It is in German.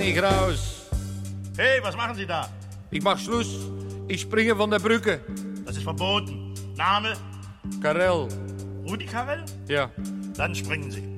nicht raus. Hey, was machen Sie da? Ich mach Schluss. Ich springe von der Brücke. Das ist verboten. Name? Karel. Rudi Karel? Ja. Dann springen Sie.